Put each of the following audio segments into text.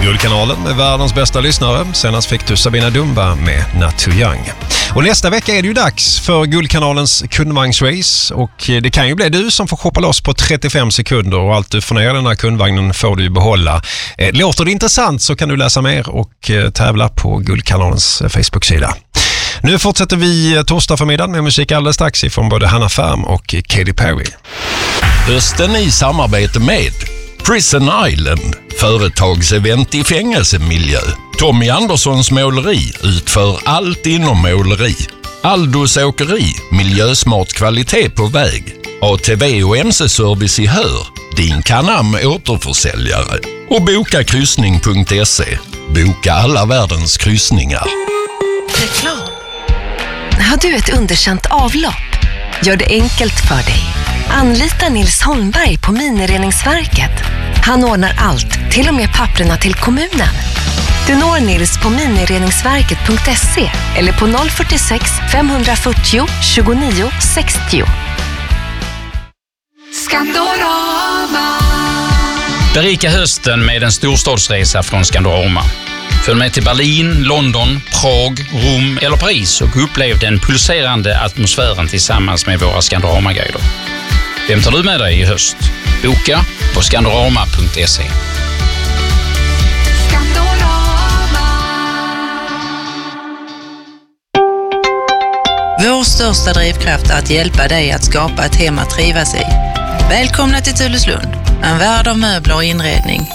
Guldkanalen med världens bästa lyssnare. Senast fick du Sabina Dumba med Not Too Young. Och nästa vecka är det ju dags för Guldkanalens kundvagnsrace. Och det kan ju bli du som får shoppa loss på 35 sekunder. Och allt du får ner den här kundvagnen får du ju behålla. Låter det intressant så kan du läsa mer och tävla på Guldkanalens Facebook-sida. Nu fortsätter vi torsdag förmiddag med musik alldeles strax från både Hanna Färm och Katy Perry. Hösten i samarbete med Prison Island, företagsevent i fängelsemiljö. Tommy Anderssons måleri utför allt inom måleri. Aldos åkeri, miljösmart kvalitet på väg. ATV och MC-service i Hör, din Canam återförsäljare. Och bokakryssning.se, boka alla världens kryssningar. Reklam. Har du ett underkänt avlopp? Gör det enkelt för dig. Anlita Nils Holmberg på Minireningsverket. Han ordnar allt, till och med papperna till kommunen. Du når Nils på minireningsverket.se eller på 046 540 29 60. Skandorama. Berika hösten med en storstadsresa från Skandorama. Följ med till Berlin, London, Prag, Rom eller Paris och upplev den pulserande atmosfären tillsammans med våra Skandorama-guider. Vem tar du med dig i höst? Boka på skandorama.se. Vår största drivkraft är att hjälpa dig att skapa ett hem att trivas i. Välkomna till Tulleslund, en värld av möbler och inredning.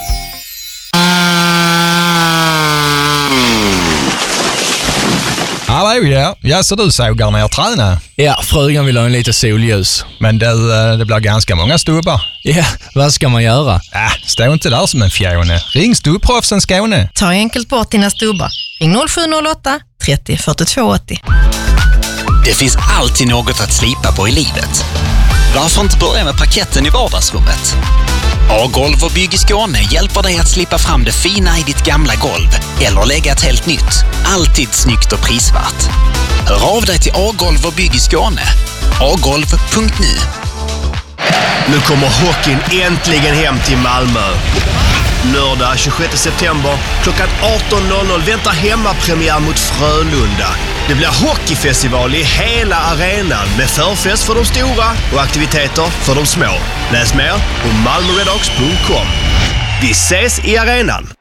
Hallå, ja, så du sågar ner träna? Ja, frugan vill ha en lite solljus. Men det blir ganska många stubbar. Ja, vad ska man göra? Stå inte där som en fjone. Ring Stubbproffsen Skåne. Ta enkelt bort dina stubbar. Ring 0708 30 42 80. Det finns alltid något att slipa på i livet. Varför inte börja med parketten i vardagsrummet? A-golv och bygg i Skåne hjälper dig att slippa fram det fina i ditt gamla golv eller lägga ett helt nytt. Alltid snyggt och prisvärt. Hör av dig till A-golv och bygg i Skåne. agolv.nu. Nu kommer hockeyn äntligen hem till Malmö. Lördag 26 september klockan 18.00 väntar hemmapremiär mot Frölunda. Det blir hockeyfestival i hela arenan med förfest för de stora och aktiviteter för de små. Läs mer på malmoredhawks.com. Vi ses i arenan!